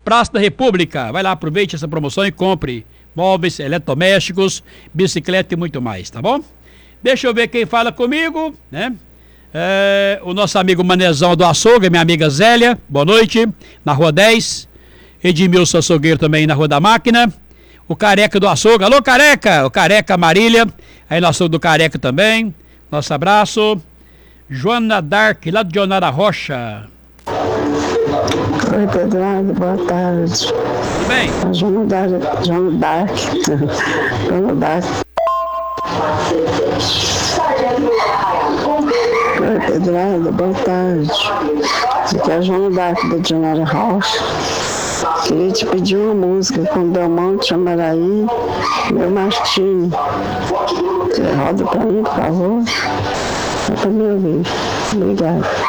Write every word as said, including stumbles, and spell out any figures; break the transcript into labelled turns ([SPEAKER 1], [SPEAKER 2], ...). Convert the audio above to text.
[SPEAKER 1] Praça da República. Vai lá, aproveite essa promoção e compre móveis, eletrodomésticos, bicicleta e muito mais, tá bom? Deixa eu ver quem fala comigo, né? É, o nosso amigo Manezão do Açougue, minha amiga Zélia, boa noite, na Rua dez. Edmilson Açougueiro também na Rua da Máquina. O Careca do Açougue, alô Careca, o Careca Marília, aí no Açougue do Careca também, nosso abraço. Joana Dark, lá de Jonara Rocha.
[SPEAKER 2] Oi, Pedro, boa tarde.
[SPEAKER 1] Tudo bem?
[SPEAKER 2] A Joana Dark, Joana Dark, Joana Dark. Oi, Pedro, boa tarde. Aqui é a Joana Dark, da Jonara Rocha. Queria te pedir uma música com Belmonte, Amaraí, meu Martinho. Você roda pra mim, por favor? Só pra me ouvir. Obrigada.